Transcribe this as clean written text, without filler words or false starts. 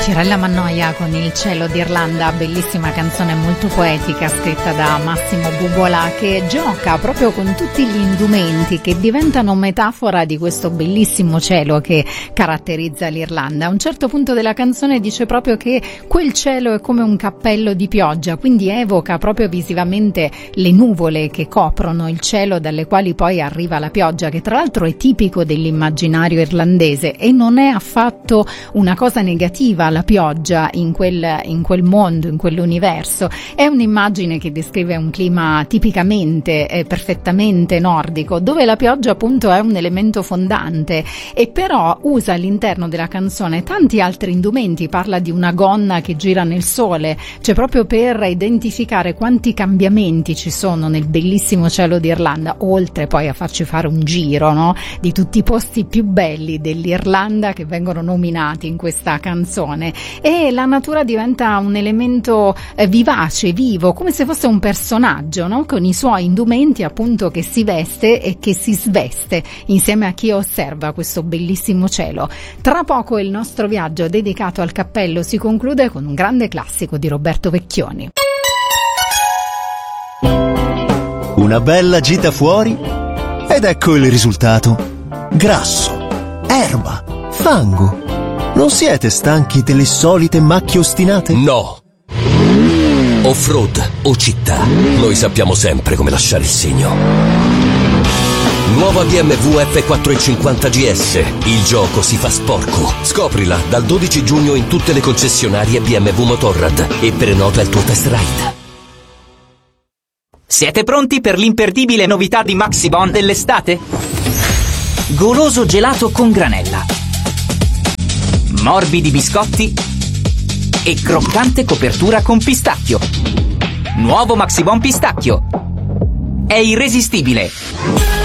Fiorella Mannoia con Il cielo d'Irlanda, bellissima canzone molto poetica scritta da Massimo Bubola, che gioca proprio con tutti gli indumenti che diventano metafora di questo bellissimo cielo che caratterizza l'Irlanda. A un certo punto della canzone dice proprio che quel cielo è come un cappello di pioggia, quindi evoca proprio visivamente le nuvole che coprono il cielo, dalle quali poi arriva la pioggia, che tra l'altro è tipico dell'immaginario irlandese e non è affatto una cosa negativa la pioggia in quel mondo, in quell'universo. È un'immagine che descrive un clima tipicamente perfettamente nordico, dove la pioggia appunto è un elemento fondante, e però usa all'interno della canzone tanti altri indumenti. Parla di una gonna che gira nel sole, cioè proprio per identificare quanti cambiamenti ci sono nel bellissimo cielo d'Irlanda, oltre poi a farci fare un giro, no, di tutti i posti più belli dell'Irlanda che vengono nominati in questa canzone. E la natura diventa un elemento vivace, vivo, come se fosse un personaggio, no? Con i suoi indumenti appunto, che si veste e che si sveste insieme a chi osserva questo bellissimo cielo. Tra poco il nostro viaggio dedicato al cappello si conclude con un grande classico di Roberto Vecchioni. Una bella gita fuori ed ecco il risultato: grasso, erba, fango. Non siete stanchi delle solite macchie ostinate? No! Off-road o città, noi sappiamo sempre come lasciare il segno. Nuova BMW F450 GS. Il gioco si fa sporco. Scoprila dal 12 giugno in tutte le concessionarie BMW Motorrad e prenota il tuo test ride. Siete pronti per l'imperdibile novità di Maxibon dell'estate? Goloso gelato con granella, morbidi biscotti e croccante copertura con pistacchio. Nuovo Maxibon Pistacchio. È irresistibile.